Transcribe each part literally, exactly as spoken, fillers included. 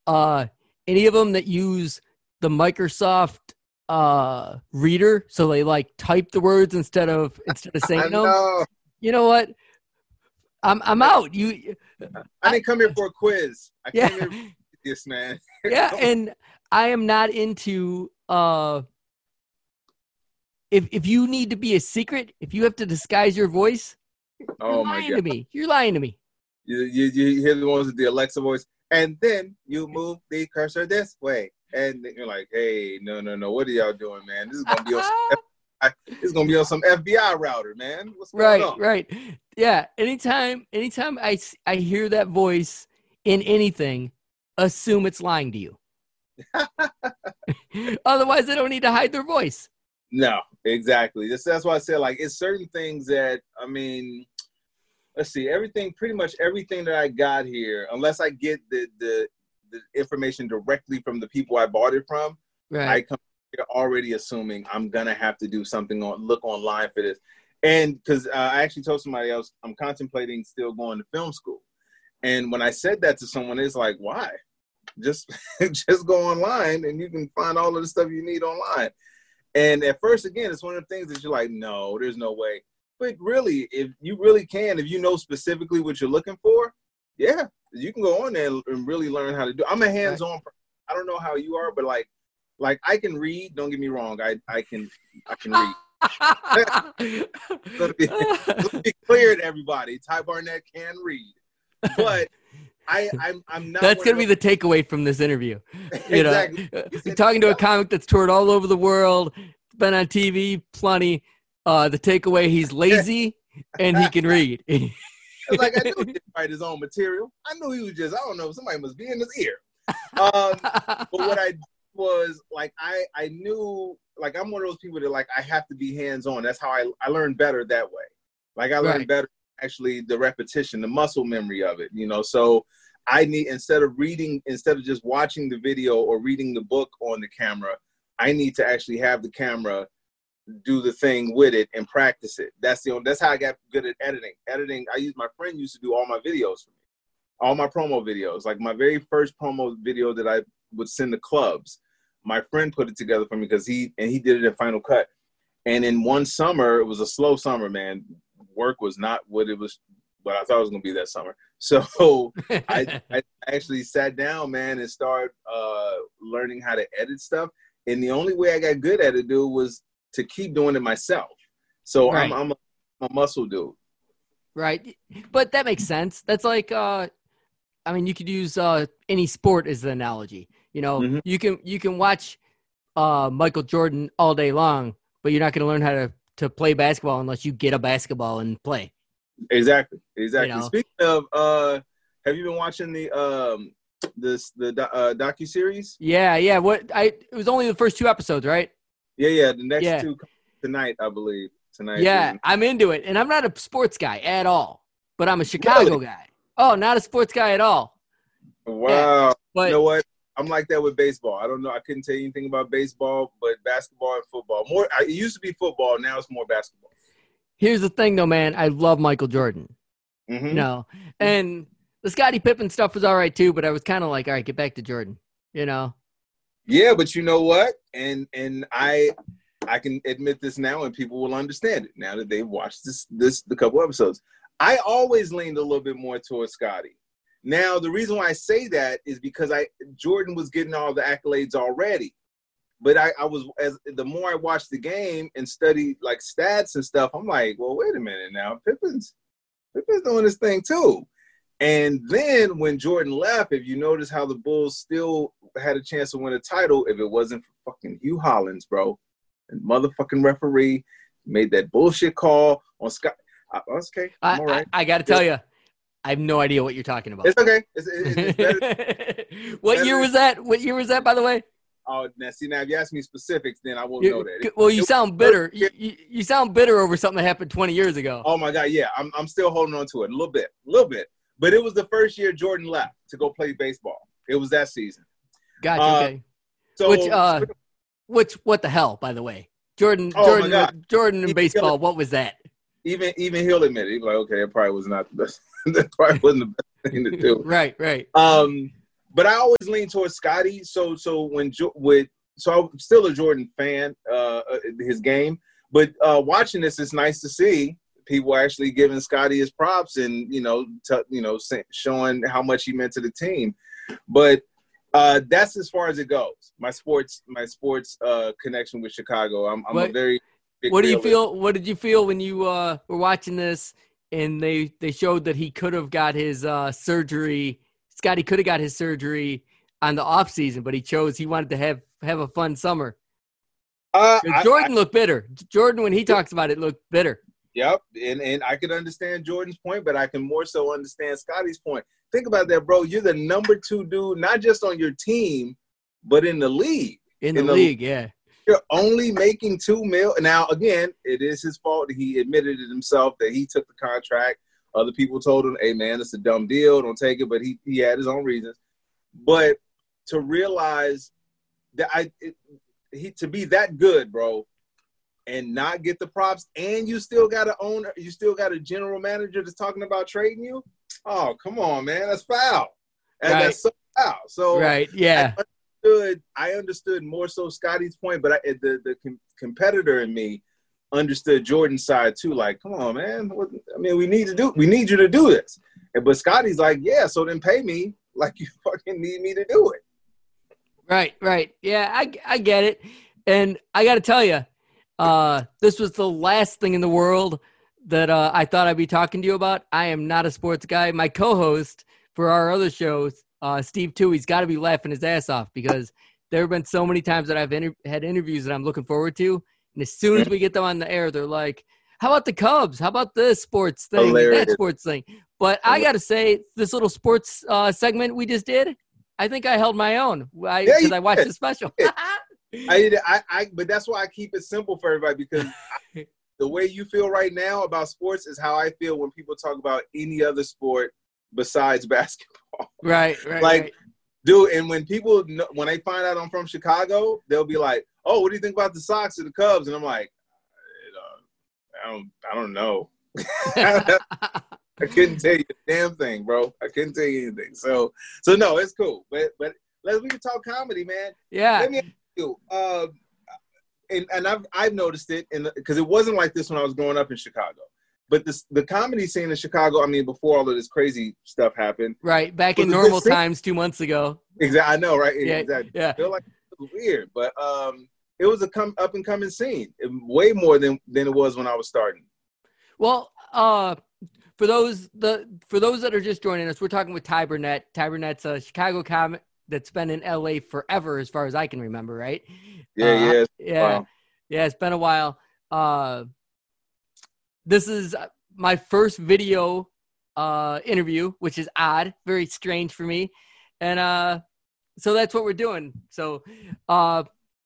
uh, any of them that use the Microsoft uh, reader, so they like type the words instead of instead of saying them. Know. You know what? I'm I'm out. You, I, I didn't come here for a quiz. I yeah. came here for this, man. Yeah, and I am not into uh. If if you need to be a secret, if you have to disguise your voice, you're Oh my lying God. to me. You're lying to me. You, you you hear the ones with the Alexa voice, and then you move the cursor this way, and you're like, "Hey, no, no, no, what are y'all doing, man? This is gonna be on some, F- this is gonna be on some F B I router, man. What's going Right, on?" right. Yeah. Anytime, anytime I s- I hear that voice in anything, assume it's lying to you. Otherwise, they don't need to hide their voice. No, exactly. That's that's why I said, like, it's certain things that, I mean, let's see, everything, pretty much everything that I got here, unless I get the the, the information directly from the people I bought it from, Right. I come here already assuming I'm gonna have to do something on look online for this, and because uh, I actually told somebody else I'm contemplating still going to film school, and when I said that to someone, it's like, why? Just just go online and you can find all of the stuff you need online. And at first, again, it's one of the things that you're like, no, there's no way. But really, if you really can, if you know specifically what you're looking for, yeah, you can go on there and really learn how to do. I'm a hands-on. Right. I don't know how you are, but like, like I can read. Don't get me wrong. I I can I can read. Let me, let me be clear to everybody. Ty Barnett can read, but I I'm I'm not. That's gonna be the takeaway from this interview. You Exactly. know, you talking to a comic that's toured all over the world, been on T V plenty. Uh, the takeaway: he's lazy and he can read. Like, I knew he didn't write his own material. I knew he was just, I don't know, somebody must be in his ear. Um, but what I did was, like, I I knew, like, I'm one of those people that, like, I have to be hands-on. That's how I I learn better that way. Like, I learn right. better actually the repetition, the muscle memory of it. You know, so I need, instead of reading, instead of just watching the video or reading the book on the camera, I need to actually have the camera do the thing with it and practice it. That's the only, that's how I got good at editing. Editing, I use, my friend used to do all my videos for me, all my promo videos. Like my very first promo video that I would send to clubs, my friend put it together for me because he, and he did it in Final Cut. And in one summer, it was a slow summer, man. Work was not what it was, what I thought it was going to be that summer. So I, I actually sat down, man, and started uh, learning how to edit stuff. And the only way I got good at it, dude, was to keep doing it myself. So right. I'm, I'm, a, I'm a muscle dude. Right. But that makes sense. That's like, uh, I mean, you could use uh, any sport as the analogy. You know, mm-hmm. you can you can watch uh, Michael Jordan all day long, but you're not going to learn how to, to play basketball unless you get a basketball and play. Exactly. Exactly. You know? Speaking of, uh, have you been watching the um, this the uh, docuseries? Yeah, yeah. What I it was only the first two episodes, right? Yeah, yeah. The next yeah. two tonight, I believe. Tonight. Yeah, is- I'm into it, and I'm not a sports guy at all, but I'm a Chicago really? guy. Oh, not a sports guy at all. Wow. Yeah, but, you know what? I'm like that with baseball. I don't know. I couldn't tell you anything about baseball, but basketball and football. More. It used to be football. Now it's more basketball. Here's the thing, though, man. I love Michael Jordan. Mm-hmm. You know, and the Scottie Pippen stuff was all right too, but I was kind of like, all right, get back to Jordan. You know. Yeah, but you know what? And and I I can admit this now, and people will understand it now that they've watched this this the couple episodes. I always leaned a little bit more towards Scottie. Now, the reason why I say that is because I Jordan was getting all the accolades already. But I, I was, as the more I watched the game and studied like stats and stuff, I'm like, well, wait a minute now. Pippen's, Pippen's doing this thing too. And then when Jordan left, if you notice how the Bulls still had a chance to win a title, if it wasn't for fucking Hugh Hollins, bro, and motherfucking referee made that bullshit call on Scott. I, okay, I'm all right. I, I, I got to tell you, I have no idea what you're talking about. It's okay. It's, it's better. What better. year was that? What year was that, by the way? Oh, now see, now if you ask me specifics, then I won't you, know that. Well, you it, sound bitter. You, you, you sound bitter over something that happened twenty years ago. Oh my God, yeah, I'm I'm still holding on to it a little bit, a little bit. But it was the first year Jordan left to go play baseball. It was that season. Gotcha. Uh, okay. So, which, uh, which, what the hell? By the way, Jordan, oh Jordan, Jordan in baseball. What was that? Even even he'll admit it. He's like, okay, it probably was not the best. That probably wasn't the best thing to do. Right, right. Um, but I always lean towards Scotty. So so when with so I'm still a Jordan fan, uh, his game. But uh, watching this, it's nice to see people actually giving Scotty his props and you know t- you know showing how much he meant to the team. But uh, that's as far as it goes. My sports my sports uh, connection with Chicago. I'm, I'm what, a very big what do you realist. feel? What did you feel when you uh, were watching this and they they showed that he could have got his uh, surgery? Scotty could have got his surgery on the off season, but he chose he wanted to have have a fun summer. Uh, Jordan I, looked bitter. Jordan, when he talks about it, looked bitter. Yep, and and I could understand Jordan's point, but I can more so understand Scotty's point. Think about that, bro. You're the number two dude, not just on your team, but in the league. In the, in the league, yeah. You're only making two mil. Now, again, it is his fault. He admitted it himself that he took the contract. Other people told him, hey, man, it's a dumb deal. Don't take it. But he, he had his own reasons. But to realize that I it, he to be that good, bro, and not get the props, and you still got an owner, you still got a general manager that's talking about trading you. Oh, come on, man, that's foul. And right. That's so foul. So right, yeah. I understood, I understood more so Scotty's point, but I, the the com- competitor in me understood Jordan's side too. Like, come on, man. What, I mean, we need to do, we need you to do this. And, but Scotty's like, yeah, so then pay me like you fucking need me to do it. Right, right. Yeah, I, I get it. And I got to tell you, uh, this was the last thing in the world that uh, I thought I'd be talking to you about. I am not a sports guy. My co-host for our other shows, uh, Steve Toohey's got to be laughing his ass off because there have been so many times that I've inter- had interviews that I'm looking forward to. And as soon as we get them on the air, they're like, how about the Cubs? How about this sports thing? Hilarious. That sports thing. But I got to say, this little sports uh, segment we just did, I think I held my own because I, yeah, I watched did. the special. I, I, I, but that's why I keep it simple for everybody because I, the way you feel right now about sports is how I feel when people talk about any other sport besides basketball. Right, right, like, right. Dude, and when people, know, when they find out I'm from Chicago, they'll be like, oh, what do you think about the Sox or the Cubs? And I'm like, I don't, I don't know. I couldn't tell you a damn thing, bro. I couldn't tell you anything. So, so no, it's cool. But, but let's we can talk comedy, man. Yeah. Let me ask you, uh, and and I've I've noticed it, and because it wasn't like this when I was growing up in Chicago. But this, the comedy scene in Chicago, I mean, before all of this crazy stuff happened. Right, back in normal times two months ago. Exactly, I know, right? Yeah, exactly. yeah. I feel like it was weird, but um, it was a come up and coming scene, way more than than it was when I was starting. Well, uh, for those the for those that are just joining us, we're talking with Ty Burnett. Ty Burnett's a Chicago comic that's been in L A forever, as far as I can remember, right? Yeah, uh, yeah, yeah, wow. yeah. It's been a while. Uh, this is my first video uh, interview, which is odd, very strange for me, and uh, so that's what we're doing. So, uh,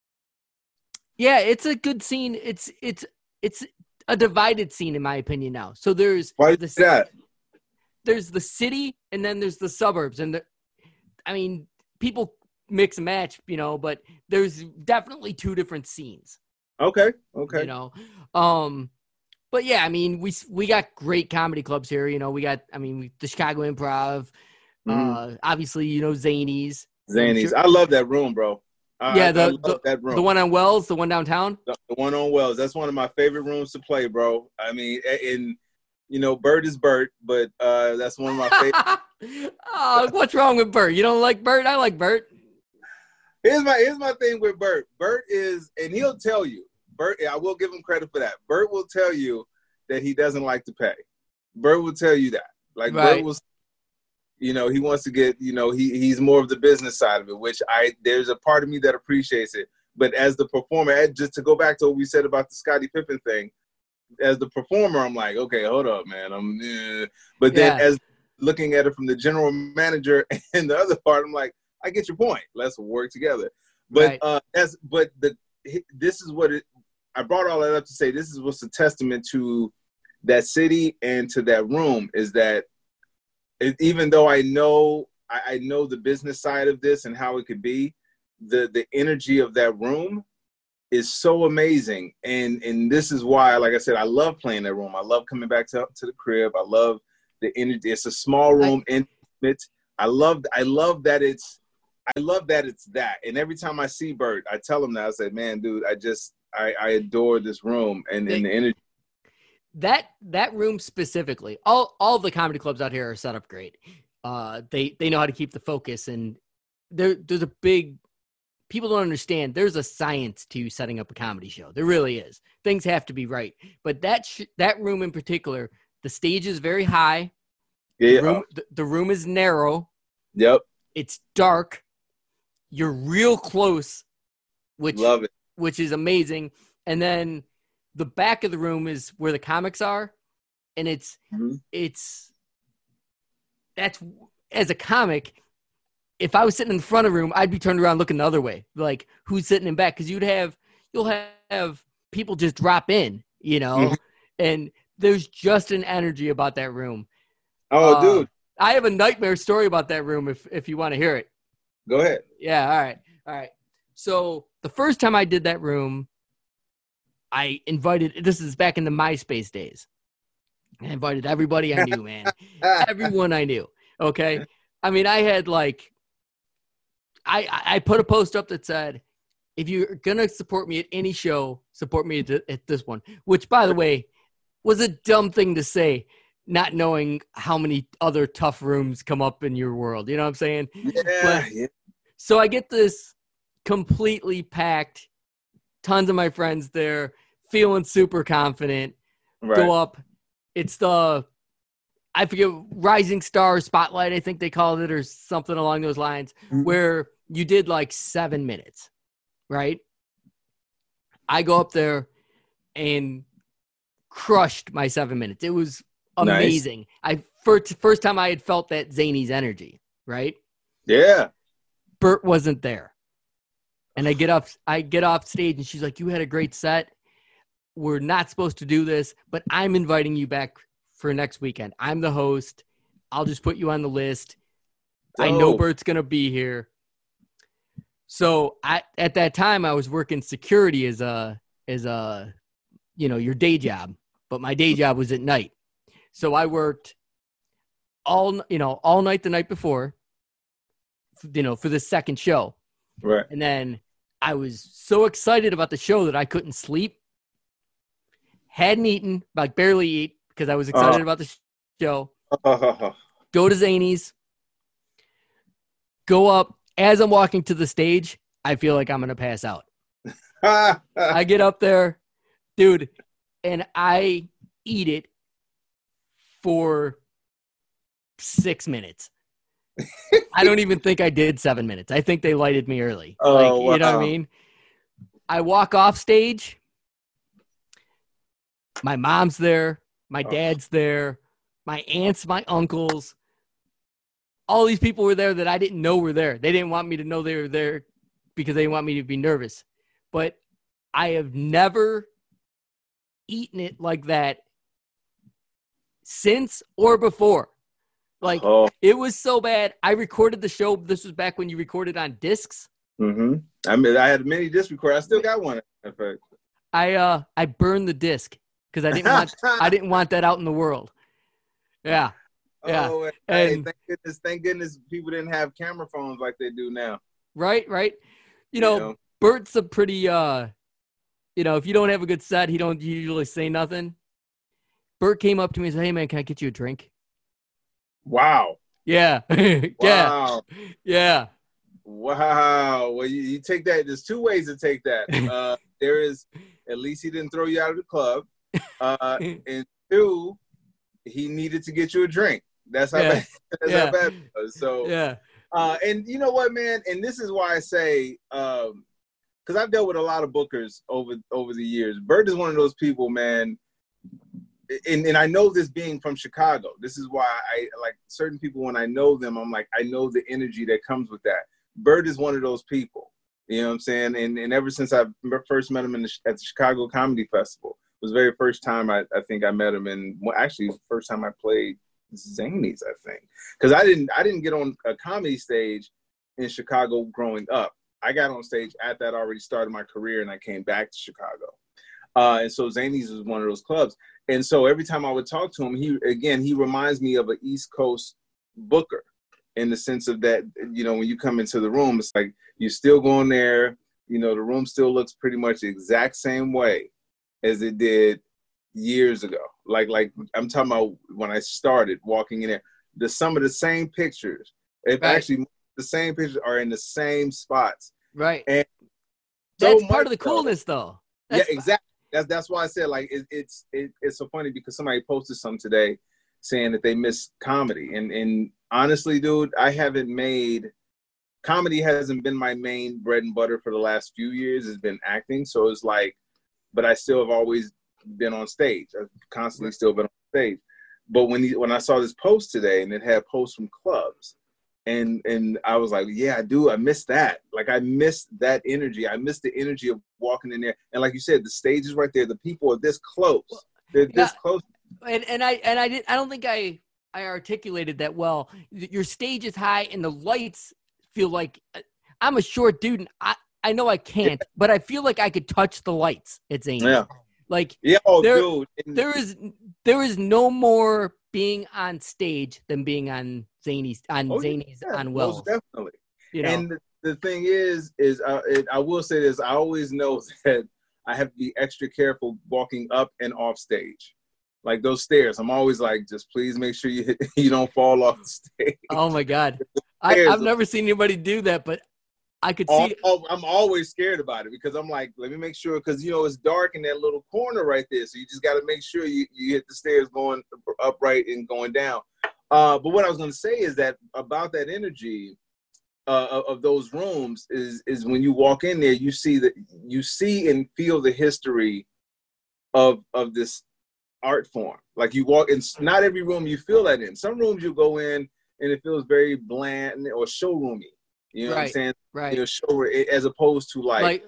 yeah, it's a good scene. It's it's it's a divided scene, in my opinion. Now, so there's why the, is that? There's the city, and then there's the suburbs, and the, I mean, people mix and match, you know, but there's definitely two different scenes. Okay, okay. You know, um, but yeah, I mean, we we got great comedy clubs here. You know, we got, I mean, we, the Chicago Improv, mm-hmm. uh, obviously, you know, Zanies. Zanies, sure. I love that room, bro. I, yeah, I, the I love the, that room. the one on Wells, the one downtown. The, the one on Wells. That's one of my favorite rooms to play, bro. I mean, and you know, Bert is Bert, but uh, that's one of my favorite. Oh, what's wrong with Bert? You don't like Bert? I like Bert. Here's my here's my thing with Bert. Bert is, and he'll tell you. Bert, I will give him credit for that. Bert will tell you that he doesn't like to pay. Bert will tell you that. Like right. Bert will, you know, he wants to get, you know, he he's more of the business side of it, which I there's a part of me that appreciates it. But as the performer, just to go back to what we said about the Scottie Pippen thing, as the performer, I'm like, okay, hold up, man. I'm, eh. But then yeah. as looking at it from the general manager and the other part, I'm like, I get your point. Let's work together. But right. uh, as but the this is what it. I brought all that up to say this is what's a testament to that city and to that room is that it, even though I know I, I know the business side of this and how it could be, the the energy of that room is so amazing. And and this is why, like I said, I love playing that room. I love coming back to to the crib. I love the energy. It's a small room, I, intimate. I love I love that it's I love that it's that. And every time I see Bert, I tell him that. I say, man, dude, I just I, I adore this room and, and the energy. That that room specifically, all all the comedy clubs out here are set up great. Uh, they they know how to keep the focus, and there there's a big. People don't understand. There's a science to setting up a comedy show. There really is. Things have to be right. But that sh- that room in particular, the stage is very high. Yeah. The room, the, the room is narrow. Yep. It's dark. You're real close, which love it. Which is amazing. And then the back of the room is where the comics are, and it's mm-hmm. it's that's as a comic. If I was sitting in the front of the room, I'd be turned around looking the other way, like who's sitting in back, because you'd have you'll have people just drop in, you know, mm-hmm. and there's just an energy about that room. Oh, uh, dude, I have a nightmare story about that room. If if you want to hear it, go ahead. Yeah, all right, all right. So the first time I did that room, I invited. This is back in the MySpace days. I invited everybody I knew, man, everyone I knew. Okay, I mean, I had like. I, I put a post up that said, if you're going to support me at any show, support me at, at this one, which, by the way, was a dumb thing to say, not knowing how many other tough rooms come up in your world. You know what I'm saying? Yeah. But, yeah. So I get this completely packed, tons of my friends there, feeling super confident, right. Go up. It's the, I forget, Rising Star Spotlight, I think they called it, or something along those lines, mm-hmm. where you did like seven minutes, right? I go up there and crushed my seven minutes. It was amazing. Nice. I first, first time I had felt that Zany's energy, right? Yeah. Bert wasn't there. And I get off, I get off stage and she's like, you had a great set. We're not supposed to do this, but I'm inviting you back for next weekend. I'm the host. I'll just put you on the list. Oh. I know Bert's going to be here. So I, at that time I was working security as a, as a, you know, your day job, but my day job was at night. So I worked all, you know, all night the night before, you know, for the second show. Right. And then I was so excited about the show that I couldn't sleep. Hadn't eaten, like barely eat, because I was excited uh, about the show. Uh, Go to Zany's. Go up. As I'm walking to the stage, I feel like I'm going to pass out. I get up there, dude, and I eat it for six minutes. I don't even think I did seven minutes. I think they lighted me early. Oh, like, wow. You know what I mean? I walk off stage. My mom's there. My dad's there. My aunts, my uncles. All these people were there that I didn't know were there. They didn't want me to know they were there because they didn't want me to be nervous. But I have never eaten it like that since or before. Like, oh. It was so bad. I recorded the show. This was back when you recorded on discs. Mm-hmm. I mean, I had a mini disc recorder. I still got one. In fact. I uh, I burned the disc because I didn't want I didn't want that out in the world. Yeah. Yeah. Oh, hey, and, thank goodness, thank goodness people didn't have camera phones like they do now. Right, right. You know, you know, Bert's a pretty uh you know, if you don't have a good set, he don't usually say nothing. Bert came up to me and said, "Hey man, can I get you a drink?" Wow. Yeah. yeah. Wow. Yeah. Wow. Well, you, you take that. There's two ways to take that. Uh, there is, at least he didn't throw you out of the club. Uh, and two, he needed to get you a drink. That's how yeah. bad, that's yeah. how bad it was. So, yeah. Uh, and you know what, man? And this is why I say, um, because I've dealt with a lot of bookers over over the years. Bert is one of those people, man. And, and I know this being from Chicago. This is why I like certain people. When I know them, I'm like, I know the energy that comes with that. Bert is one of those people. You know what I'm saying? And and ever since I first met him in the, at the Chicago Comedy Festival, it was the very first time I, I think I met him. And well, actually, first time I played Zany's, I think, because I didn't I didn't get on a comedy stage in Chicago growing up. I got on stage at that already started my career, and I came back to Chicago. Uh, and so Zany's was one of those clubs. And so every time I would talk to him, he again he reminds me of an East Coast booker. in the sense of that, you know, when you come into the room, it's like you still go in there, you know, the room still looks pretty much the exact same way as it did years ago. Like, like I'm talking about when I started walking in there, the some of the same pictures, if Right. actually the same pictures are in the same spots. Right. And that's so part of the so, coolness, though. That's yeah, exactly. That's that's why I said like it, it's it, it's so funny because somebody posted something today saying that they miss comedy, and and honestly, dude, I haven't made comedy hasn't been my main bread and butter for the last few years. It's been acting, so it's like, but I still have always been on stage. I've constantly Right. still been on stage. But when he, when I saw this post today, and it had posts from clubs, and and I was like, yeah, I do. I miss that. Like I miss that energy. I miss the energy of walking in there. And like you said, the stage is right there. The people are this close. They're Yeah. this close. And and I and I did I don't think I I articulated that well. Your stage is high and the lights feel like I'm a short dude and I, I know I can't, yeah. but I feel like I could touch the lights at Zany's. Yeah. Like yeah, oh there, dude. there is there is no more being on stage than being on Zany's on oh, Zany's yeah, on Wells. Most definitely. You know? And the, the thing is, is uh, it, I will say this, I always know that I have to be extra careful walking up and off stage. Like those stairs, I'm always like, just please make sure you hit, you don't fall off the stage. Oh my God. I, I've never seen anybody do that, but I could see. Oh, I'm always scared about it because I'm like, let me make sure, because, you know, it's dark in that little corner right there. So you just got to make sure you, you hit the stairs going upright and going down. Uh, but what I was going to say is that about that energy uh, of, of those rooms is, is when you walk in there, you see that you see and feel the history of, of this art form. Like you walk in, not every room you feel that in. Some rooms you go in and it feels very bland or showroomy. You know right, what I'm saying? Right. You know, show as opposed to like, like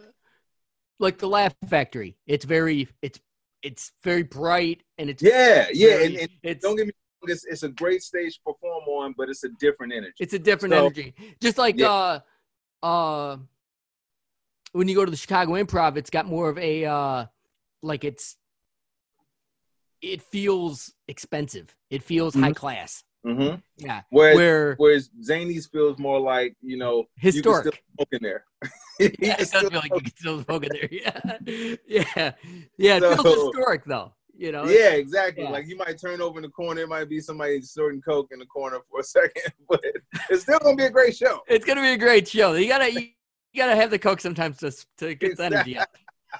like the Laugh Factory. It's very it's it's very bright and it's yeah, yeah. very, and, and it's, don't get me wrong, it's, it's a great stage to perform on, but it's a different energy. It's a different so, energy. Just like yeah. uh uh when you go to the Chicago Improv, it's got more of a uh like it's it feels expensive. It feels mm-hmm. high class. Mm-hmm. Yeah. Whereas, Where whereas Zany's feels more like, you know, historic. You can still smoke in there. Yeah, it does feel like you can still smoke in there. Yeah. Yeah. Yeah. It so, feels historic though. You know? Yeah, exactly. Yeah. Like you might turn over in the corner, it might be somebody snorting coke in the corner for a second, but it's still gonna be a great show. It's gonna be a great show. You gotta you, you gotta have the coke sometimes to to get exactly. the energy out.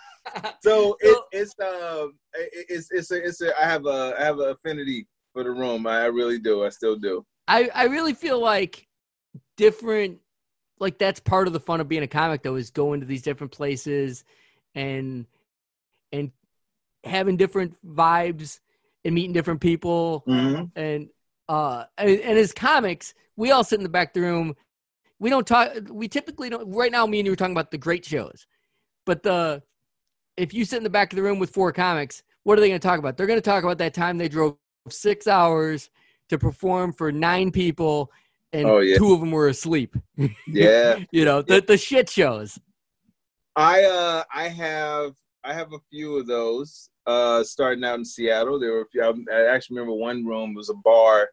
So it, it's um it's it's a, it's a I have a I have an affinity for the room. I really do. I still do. I, I really feel like different, like that's part of the fun of being a comic though, is going to these different places and and having different vibes and meeting different people. Mm-hmm. And uh and, and as comics, we all sit in the back of the room. We don't talk. We typically don't. Right now, me and you were talking about the great shows, but the if you sit in the back of the room with four comics, what are they going to talk about? They're going to talk about that time they drove six hours to perform for nine people and oh, yeah. two of them were asleep. Yeah. You know, the, yeah. the shit shows. I, uh, I have, I have a few of those, uh, starting out in Seattle. There were a few, I, I actually remember one room was a bar,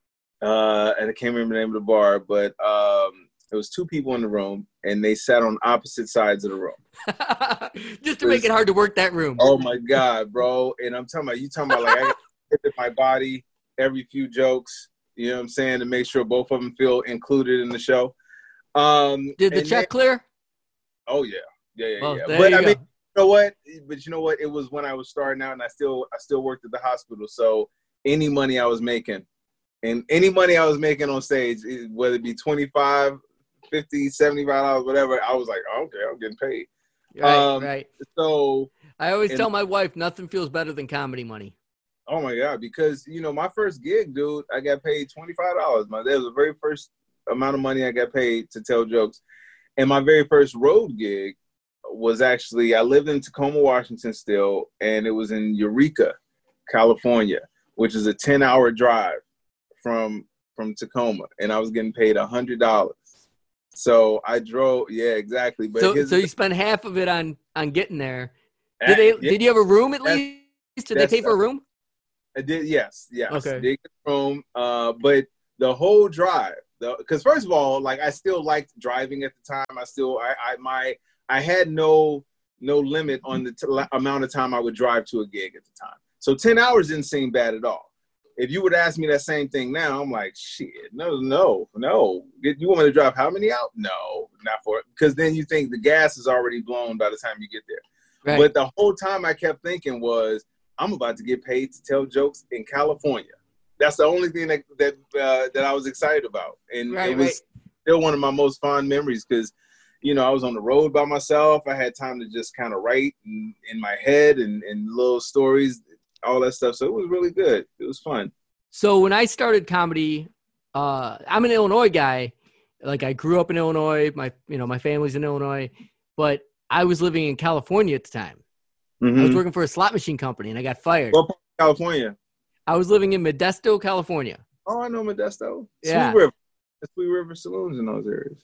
uh, and I can't remember the name of the bar, but, um, it was two people in the room and they sat on opposite sides of the room. Just to make it hard to work that room. Oh my God, bro. And I'm talking about, you talking about like, I got to hit my body every few jokes, you know what I'm saying, to make sure both of them feel included in the show. Um, Did the check then, clear? Oh yeah, yeah, yeah, well, yeah. But I go. mean, you know what? But you know what? It was when I was starting out, and I still, I still worked at the hospital. So any money I was making, and any money I was making on stage, whether it be twenty-five, fifty, seventy-five dollars, whatever, I was like, oh, okay, I'm getting paid. Right, um, right. So I always and, tell my wife, nothing feels better than comedy money. Oh my God, because you know my first gig, dude, I got paid twenty-five dollars. My that was the very first amount of money I got paid to tell jokes, and my very first road gig was actually I lived in Tacoma, Washington, still, and it was in Eureka, California, which is a ten-hour drive from from Tacoma, and I was getting paid a hundred dollars. So I drove, yeah, exactly. But so, so you spent half of it on on getting there. Did at, they? Yeah, did you have a room at least? Did they pay for a room? I did, yes, yes. Okay. Did get a room, uh, but the whole drive, Because first of all, like I still liked driving at the time. I still, I, I my, I had no no limit on the t- amount of time I would drive to a gig at the time. So ten hours didn't seem bad at all. If you would ask me that same thing now, I'm like, shit, no, no, no. You want me to drive how many out? No, not for it. Because then you think the gas is already blown by the time you get there. Right. But the whole time I kept thinking was, I'm about to get paid to tell jokes in California. That's the only thing that that uh, that I was excited about. And right, it was right. still one of my most fond memories because, you know, I was on the road by myself. I had time to just kind of write in, in my head and, and little stories, all that stuff. So it was really good. It was fun. So when I started comedy, uh, I'm an Illinois guy. Like I grew up in Illinois. My, you know, my family's in Illinois, but I was living in California at the time. Mm-hmm. I was working for a slot machine company and I got fired. What part of California? I was living in Modesto, California. Oh, I know Modesto. Yeah. Sweet River. Sweet River saloons in those areas.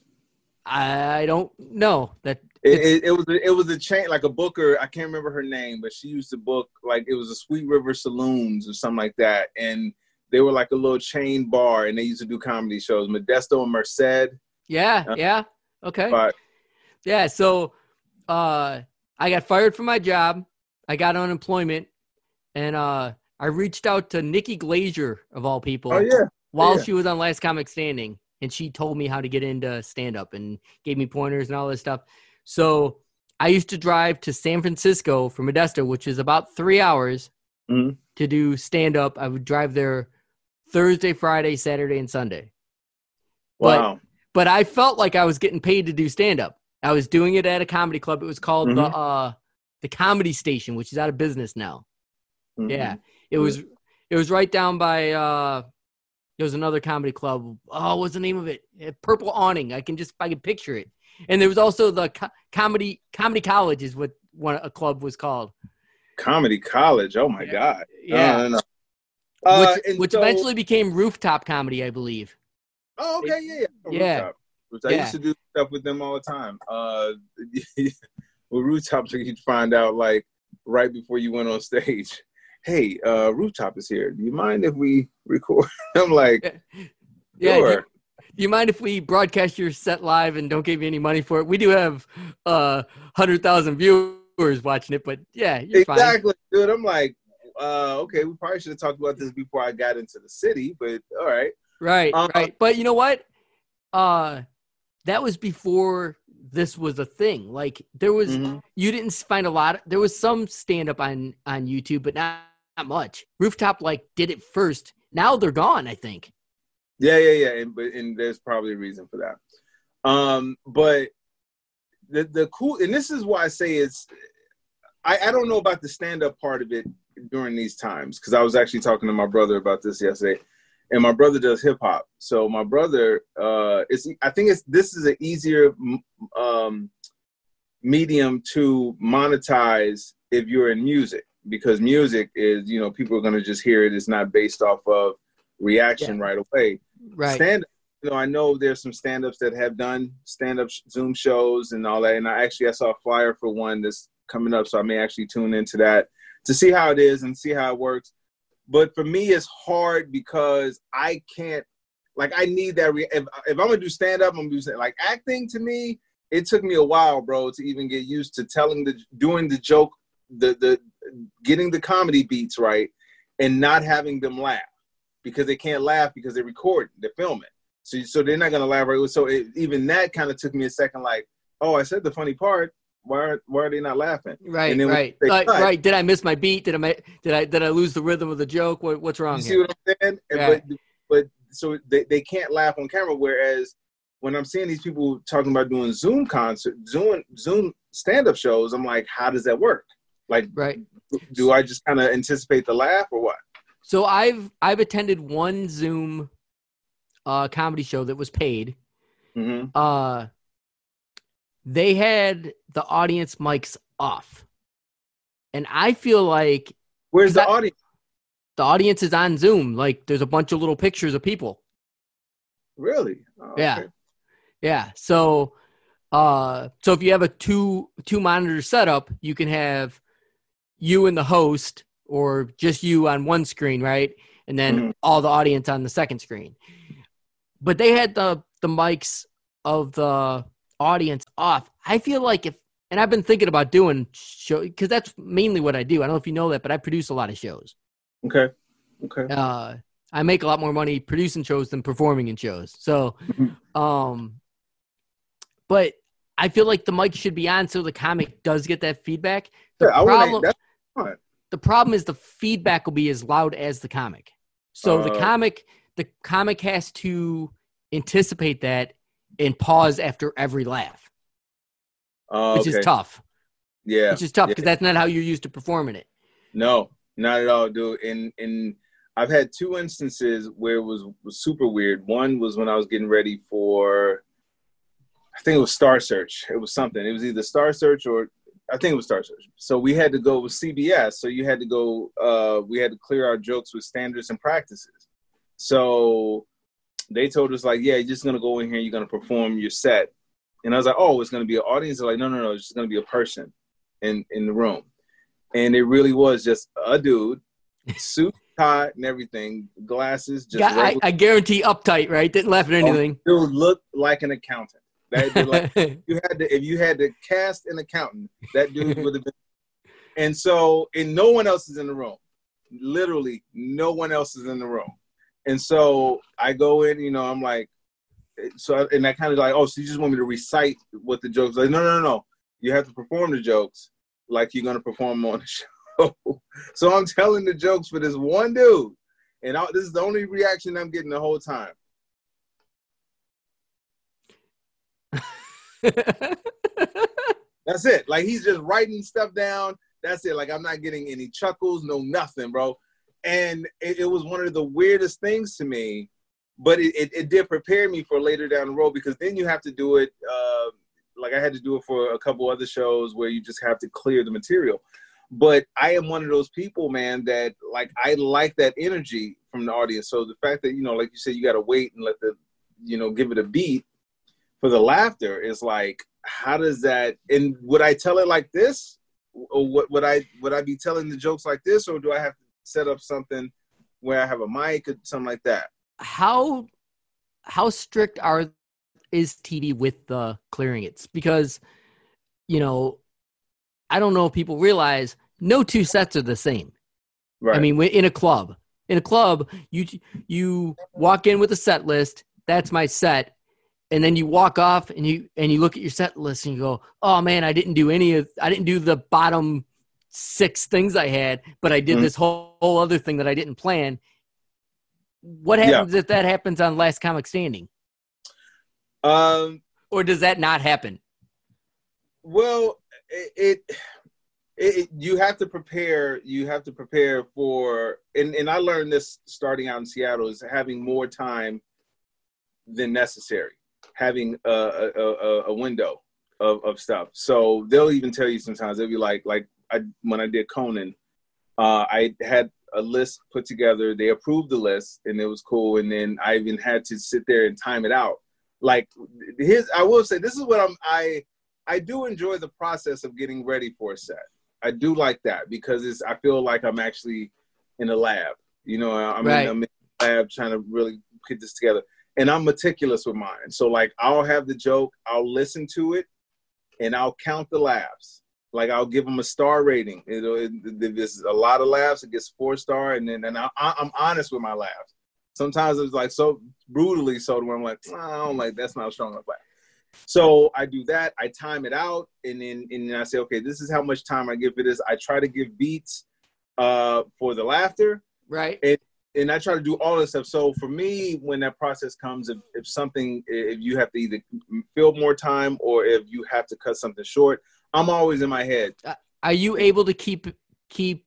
I don't know that it, it, it was a, it was a chain, like a booker. I can't remember her name, but she used to book like it was a Sweet River Saloons or something like that, and they were like a little chain bar, and they used to do comedy shows. Modesto and Merced. Yeah, uh, yeah, okay, but, yeah. So, uh, I got fired from my job. I got unemployment, and uh, I reached out to Nikki Glazer of all people. Oh yeah, while yeah. she was on Last Comic Standing. And she told me how to get into stand-up and gave me pointers and all this stuff. So I used to drive to San Francisco from Modesto, which is about three hours mm-hmm. to do stand-up. I would drive there Thursday, Friday, Saturday, and Sunday. Wow. But, but I felt like I was getting paid to do stand-up. I was doing it at a comedy club. It was called mm-hmm. the uh, the Comedy Station, which is out of business now. Mm-hmm. Yeah. It was it was right down by uh, – there was another comedy club. Oh, what's the name of it? Purple Awning. I can just, I can picture it. And there was also the co- comedy, comedy college is what one a club was called. Comedy college. Oh my yeah. God. Yeah. No, no, no. Uh, which which so, eventually became Rooftop Comedy, I believe. Oh, okay. Yeah. Yeah. Yeah. Rooftop. I yeah. used to do stuff with them all the time. Uh, with Rooftop, you'd find out like right before you went on stage. Hey, uh, Rooftop is here. Do you mind if we record? I'm like, yeah. Sure. Do, do you mind if we broadcast your set live and don't give you any money for it? We do have uh, one hundred thousand viewers watching it, but yeah, you're exactly, fine. dude. I'm like, uh, okay, we probably should have talked about this before I got into the city, but all right. Right, um, right. But you know what? Uh, that was before this was a thing. Like there was, mm-hmm. you didn't find a lot. Of, there was some stand up on, on YouTube, but not. Not much. Rooftop like did it first. Now they're gone, I think. Yeah, yeah, yeah. And, but and there's probably a reason for that. Um, but the the cool and this is why I say it's. I, I don't know about the stand up part of it during these times because I was actually talking to my brother about this yesterday, and my brother does hip hop. So my brother, uh, it's I think it's this is an easier um, medium to monetize if you're in music. Because music is, you know, people are going to just hear it. It's not based off of reaction yeah. right away. Right. Stand-up, you know, I know there's some stand-ups that have done stand-up Zoom shows and all that. And I actually, I saw a flyer for one that's coming up. So I may actually tune into that to see how it is and see how it works. But for me, it's hard because I can't, like, I need that. Re- if, if I'm going to do stand-up, I'm going to do like acting to me. It took me a while, bro, to even get used to telling the, doing the joke, the, the, getting the comedy beats right and not having them laugh because they can't laugh because they're recording, they're filming. So, so they're not going to laugh right. So it, even that kind of took me a second, like, oh, I said the funny part. Why are, why are they not laughing? Right, and then right. Like, right. Did I miss my beat? Did I, did I, did I lose the rhythm of the joke? What, what's wrong you here? See what I'm saying? Yeah. But, but so they, they can't laugh on camera. Whereas when I'm seeing these people talking about doing Zoom concert, Zoom, Zoom stand-up shows, I'm like, how does that work? Like, right. Do I just kind of anticipate the laugh or what? So I've I've attended one Zoom uh, comedy show that was paid. Mm-hmm. Uh, they had the audience mics off, and I feel like where's the I, audience? The audience is on Zoom. Like there's a bunch of little pictures of people. Really? Oh, yeah, okay. yeah. So, uh, so if you have a two two monitor setup, you can have you and the host or just you on one screen, right? And then mm-hmm. all the audience on the second screen. but they had the the mics of the audience off. I feel like if, and I've been thinking about doing show because that's mainly what I do. I don't know if you know that, but I produce a lot of shows. Okay. Okay. Uh, I make a lot more money producing shows than performing in shows. So, um, but I feel like the mic should be on so the comic does get that feedback. The yeah, problem, that's fine. The problem is the feedback will be as loud as the comic. So uh, the comic, the comic has to anticipate that and pause after every laugh, uh, which okay. is tough. Yeah, which is tough because yeah. that's not how you're used to performing it. No, not at all, dude. And and I've had two instances where it was, was super weird. One was when I was getting ready for, I think it was Star Search. It was something. It was either Star Search or I think it was Star Search. So we had to go with C B S. So you had to go, uh, we had to clear our jokes with standards and practices. So they told us like, yeah, you're just going to go in here. You're going to perform your set. And I was like, oh, it's going to be an audience. They're like, no, no, no. It's just going to be a person in, in the room. And it really was just a dude, suit, tie, and everything, glasses. Just yeah, I, I guarantee uptight, right? Didn't laugh at anything. Oh, dude looked like an accountant. That, like, you had to, if you had to cast an accountant, that dude would have been. And so, and no one else is in the room. Literally, no one else is in the room. And so I go in, you know, I'm like, so, and I kind of like, oh, so you just want me to recite what the jokes are? Like, no, no, no, no. You have to perform the jokes like you're going to perform on the show. So I'm telling the jokes for this one dude. And I, this is the only reaction I'm getting the whole time. That's it. Like, he's just writing stuff down. That's it. Like, I'm not getting any chuckles, no nothing, bro. And it, it was one of the weirdest things to me, but it, it, it did prepare me for later down the road, because then you have to do it. Uh, like I had to do it for a couple other shows where you just have to clear the material. But I am one of those people, man, that like, I like that energy from the audience. So the fact that, you know, like you said, you got to wait and let the, you know, give it a beat for the laughter is like, how does that, and would I tell it like this? Or what would I, would I be telling the jokes like this? Or do I have to set up something where I have a mic or something like that? How, how strict are, is T V with the clearing it? Because, you know, I don't know if people realize no two sets are the same. Right. I mean, in a club, in a club, you, you walk in with a set list. That's my set. And then you walk off and you, and you look at your set list and you go, oh man, I didn't do any of, I didn't do the bottom six things I had, but I did mm-hmm. this whole, whole other thing that I didn't plan. What happens yeah. if that happens on Last Comic Standing? Um, or does that not happen? Well, it, it, it, you have to prepare, you have to prepare for, and, and I learned this starting out in Seattle, is having more time than necessary, having a, a, a window of, of stuff. So they'll even tell you sometimes, they'll be like, like I, when I did Conan, uh, I had a list put together, they approved the list and it was cool. And then I even had to sit there and time it out. Like his, I will say, this is what I'm, I, I do enjoy the process of getting ready for a set. I do like that because it's, I feel like I'm actually in a lab, you know, I'm, right. in, I'm in the lab trying to really put this together, and I'm meticulous with mine. So like, I'll have the joke, I'll listen to it, and I'll count the laughs. Like I'll give them a star rating. You know, it, it, there's a lot of laughs, it gets four star, and then and I, I'm honest with my laughs. Sometimes it's like so brutally so where I'm like, oh, I don't like, that's not a strong enough laugh. So I do that. I time it out, and then and then I say, okay, this is how much time I give for this. I try to give beats uh, for the laughter, right? And, and I try to do all this stuff. So for me, when that process comes, if, if something, if you have to either fill more time or if you have to cut something short, I'm always in my head. Uh, are you able to keep keep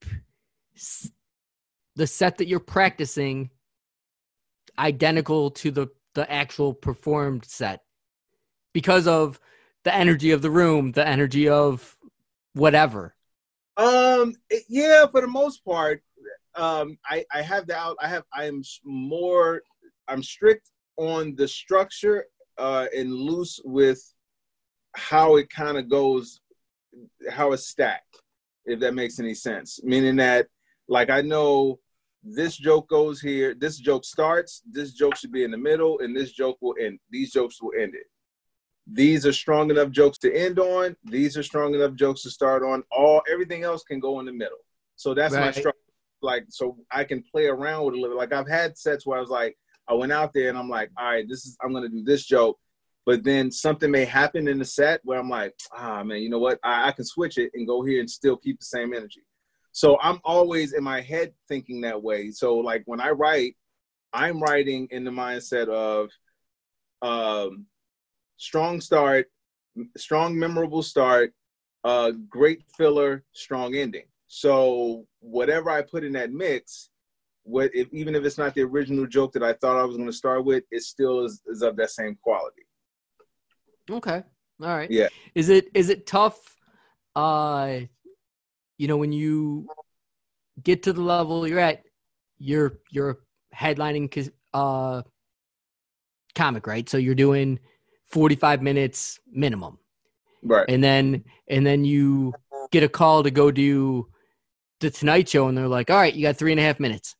the set that you're practicing identical to the the actual performed set? Because of the energy of the room, the energy of whatever. Um, yeah, for the most part, um, I, I have the out. I have. I'm more. I'm strict on the structure uh, and loose with how it kind of goes, how it's stacked. If that makes any sense, meaning that, like, I know this joke goes here, this joke starts, this joke should be in the middle, and this joke will end. These jokes will end it. These are strong enough jokes to end on. These are strong enough jokes to start on. All everything else can go in the middle. So that's right. my structure. Like, so I can play around with it a little. Like I've had sets where I was like, I went out there and I'm like, all right, this is, I'm going to do this joke. But then something may happen in the set where I'm like, ah, man, you know what? I, I can switch it and go here and still keep the same energy. So I'm always in my head thinking that way. So like when I write, I'm writing in the mindset of um, strong start, strong, memorable start, uh, great filler, strong ending. So whatever I put in that mix, what if, even if it's not the original joke that I thought I was going to start with, it still is, is of that same quality. Okay. All right. Yeah. Is it is it tough, uh, you know, when you get to the level you're at, you're you're headlining uh, comic, right? So you're doing forty-five minutes minimum. Right. And then and then you get a call to go do the Tonight Show, and they're like, all right, you got three and a half minutes.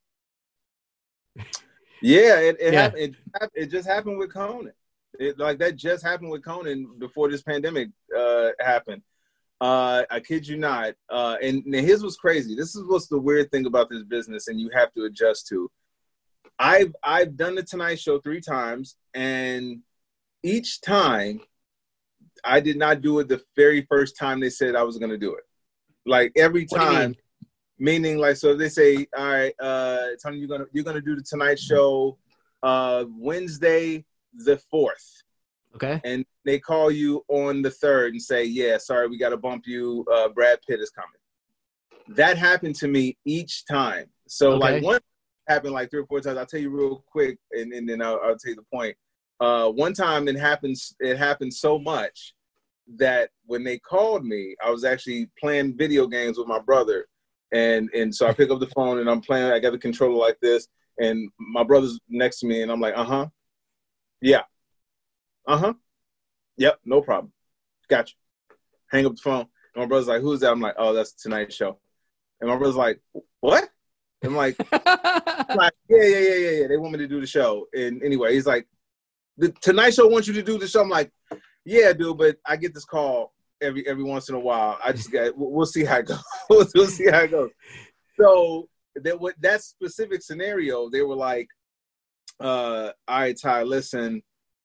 Yeah, it it, Yeah. Happened, it, it just happened with Conan. It, like that just happened with Conan before this pandemic uh, happened. Uh, I kid you not. Uh, and, and his was crazy. This is what's the weird thing about this business, and you have to adjust to. I've I've done the Tonight Show three times, and each time I did not do it the very first time they said I was going to do it. Like every What do you time. mean? Meaning, like, so they say, all right, uh, Tony, you're gonna you're gonna do the Tonight Show uh, Wednesday the fourth, Okay. and they call you on the third and say, yeah, sorry, we got to bump you. Uh, Brad Pitt is coming. That happened to me each time. So, Okay. like, one happened like three or four times. I'll tell you real quick, and, and then I'll, I'll tell you the point. Uh, one time, it happens. It happened so much that when they called me, I was actually playing video games with my brother. And and so I pick up the phone and I'm playing. I got the controller like this, and my brother's next to me, and I'm like, uh huh, yeah, uh huh, yep, no problem, got you. Hang up the phone. And my brother's like, who's that? I'm like, oh, that's the Tonight Show. And my brother's like, what? I'm like, I'm like, yeah, yeah, yeah, yeah, yeah. They want me to do the show. And anyway, he's like, the Tonight Show wants you to do the show. I'm like, yeah, dude, but I get this call every every once in a while. I just got, we'll see how it goes. We'll see how it goes. So that with that specific scenario, they were like, uh, all right, Ty, listen,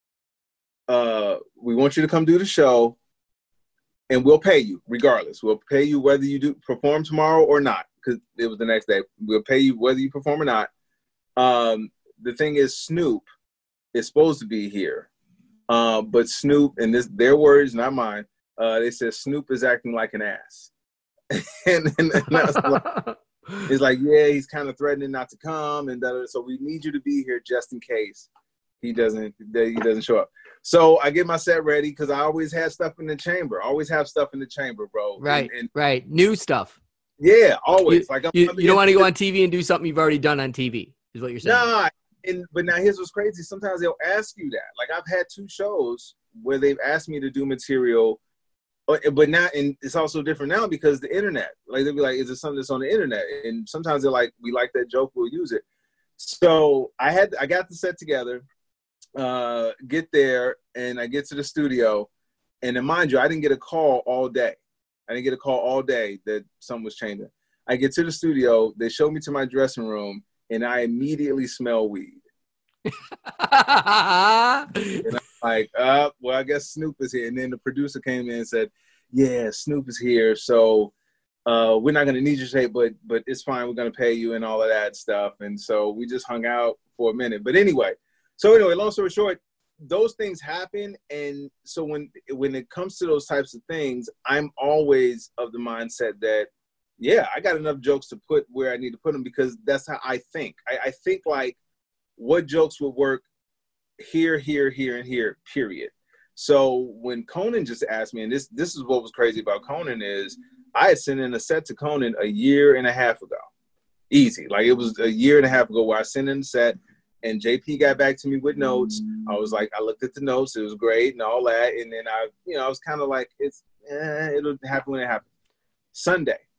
uh, we want you to come do the show, and we'll pay you regardless. We'll pay you whether you do perform tomorrow or not, because it was the next day. We'll pay you whether you perform or not. Um, the thing is, Snoop is supposed to be here. Uh, but Snoop, and this their words, not mine, Uh, they said Snoop is acting like an ass. and, and, and I was like, it's like, yeah, he's kind of threatening not to come, and that, so we need you to be here just in case he doesn't he doesn't show up. So I get my set ready because I always have stuff in the chamber. I always have stuff in the chamber, bro. Right, and, and, right. New stuff. Yeah, always. You, like I'm, you, I'm, you don't want to go on T V and do something you've already done on T V, is what you're saying. Nah, and but now here's what's crazy. Sometimes they'll ask you that. Like I've had two shows where they've asked me to do material. But now, and it's also different now because the internet. Like they'll be like, "Is it something that's on the internet?" And sometimes they're like, "We like that joke, we'll use it." So I had, I got the set together, uh, get there, and I get to the studio, and then mind you, I didn't get a call all day. I didn't get a call all day that something was changing. I get to the studio, they show me to my dressing room, and I immediately smell weed. And I'm like, uh, well, I guess Snoop is here. And then the producer came in and said, yeah, Snoop is here. So uh, we're not going to need you today, but but it's fine. We're going to pay you and all of that stuff. And so we just hung out for a minute. But anyway, so anyway, long story short, those things happen. And so when when it comes to those types of things, I'm always of the mindset that, yeah, I got enough jokes to put where I need to put them because that's how I think. I, I think like, what jokes would work here, here, here, and here, period. So when Conan just asked me, and this this is what was crazy about Conan is I had sent in a set to Conan a year and a half ago. Easy. Like it was a year and a half ago where I sent in the set and J P got back to me with notes. I was like, I looked at the notes. It was great and all that. And then I, you know, I was kind of like, it's, eh, it'll happen when it happens. Sunday,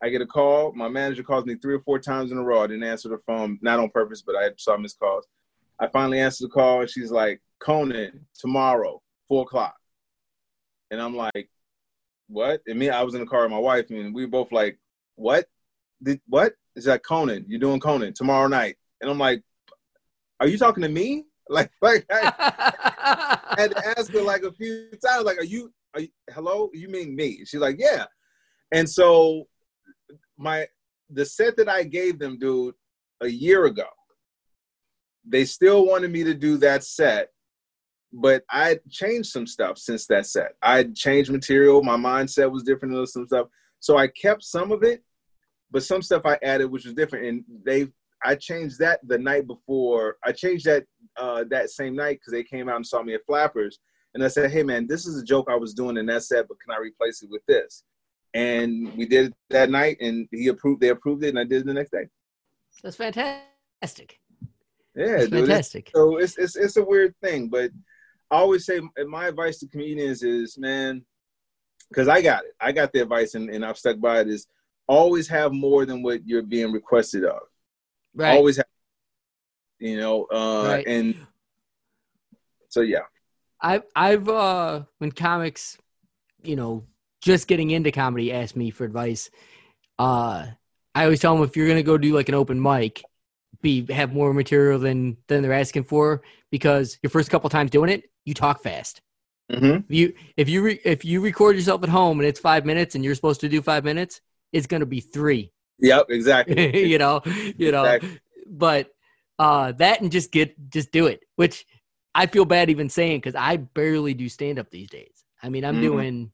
I get a call. My manager calls me three or four times in a row. I didn't answer the phone, not on purpose, but I saw missed calls. I finally answered the call, and she's like, Conan, tomorrow, four o'clock. And I'm like, what? And me, I was in the car with my wife, and we were both like, what? Did, what? It's like, Conan, you're doing Conan tomorrow night. And I'm like, are you talking to me? Like, like I, I had to ask her like a few times, like, are you, are you, hello? You mean me? She's like, yeah. And so my, the set that I gave them, dude, a year ago, they still wanted me to do that set, but I changed some stuff since that set. I changed material. My mindset was different than some stuff. So I kept some of it, but some stuff I added, which was different. And they, I changed that the night before. I changed that uh, that same night because they came out and saw me at Flappers. And I said, hey, man, this is a joke I was doing in that set, but can I replace it with this? And we did it that night, and he approved. They approved it, and I did it the next day. That's fantastic. Yeah, That's dude. fantastic. It's, so it's, it's it's a weird thing, but I always say my advice to comedians is, man, because I got it. I got the advice, and, and I've stuck by it, is always have more than what you're being requested of. Right. Always have, you know, uh, right. and so, yeah. I've, I've, uh, when comics, you know, just getting into comedy ask me for advice, uh, I always tell them, if you're going to go do like an open mic, be, have more material than, than they're asking for, because your first couple times doing it, you talk fast. Mm-hmm. If you, if you, re, if you record yourself at home and it's five minutes and you're supposed to do five minutes, it's going to be three. Yep, exactly. you know, you know, exactly. But uh, that and just get, just do it, which I feel bad even saying, because I barely do stand up these days. I mean, I'm mm-hmm. doing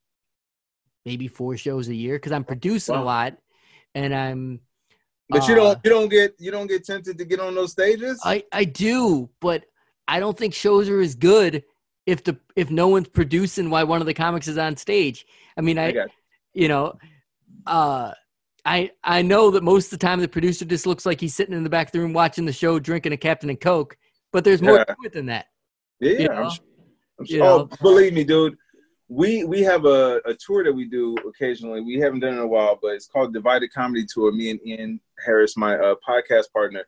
maybe four shows a year because I'm producing wow. a lot, and I'm. But uh, you don't, you don't get, you don't get tempted to get on those stages. I, I do, but I don't think shows are as good if the if no one's producing while one of the comics is on stage. I mean, I, I you know, uh. I, I know that most of the time the producer just looks like he's sitting in the back of the room watching the show, drinking a Captain and Coke, but there's more yeah. to it than that. Yeah, you know? I'm sure. I'm sure. Oh, believe me, dude. We we have a, a tour that we do occasionally. We haven't done it in a while, but it's called Divided Comedy Tour. Me and Ian Harris, my uh, podcast partner.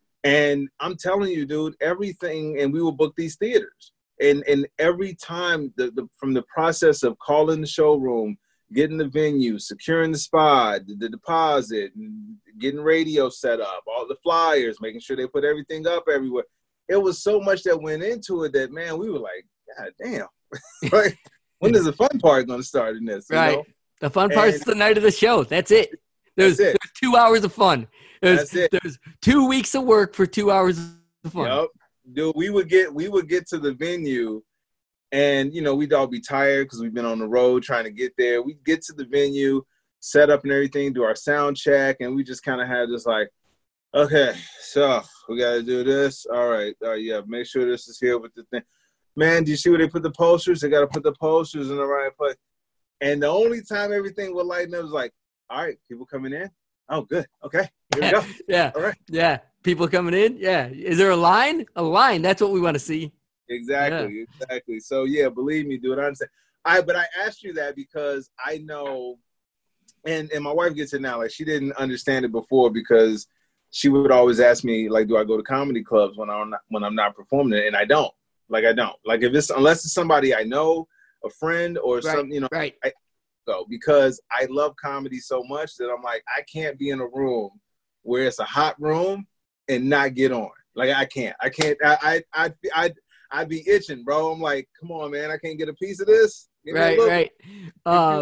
And I'm telling you, dude, everything, and we will book these theaters. And and every time, the, the from the process of calling the showroom, getting the venue, securing the spot, the, the deposit, getting radio set up, all the flyers, making sure they put everything up everywhere. It was so much that went into it that, man, we were like, God damn. Like, when is the fun part going to start in this? Right. You know? The fun part is the night of the show. That's it. There's, That's it. there's two hours of fun. There's, That's it. There's two weeks of work for two hours of fun. Yep. Dude, we would get we would get to the venue. And, you know, we'd all be tired because we've been on the road trying to get there. We'd get to the venue, set up and everything, do our sound check, and we just kind of had this like, okay, so we got to do this. All right, all right, yeah, make sure this is here with the thing. Man, do you see where they put the posters? They got to put the posters in the right place. And the only time everything would lighten up was like, all right, people coming in? Oh, good. Okay, here we go. Yeah, all right. Yeah, people coming in? Yeah. Is there a line? A line. That's what we want to see. Exactly, yeah. exactly. So yeah, believe me, dude. I understand. I but I asked you that because I know, and and my wife gets it now. Like, she didn't understand it before because she would always ask me, like, do I go to comedy clubs when I'm not, when I'm not performing it? And I don't. Like, I don't. Like, if it's unless it's somebody I know, a friend or right, something, you know, right. I go because I love comedy so much that I'm like, I can't be in a room where it's a hot room and not get on. Like, I can't. I can't. I I I. I I'd be itching, bro. I'm like, come on, man. I can't get a piece of this. Give right, right. Uh,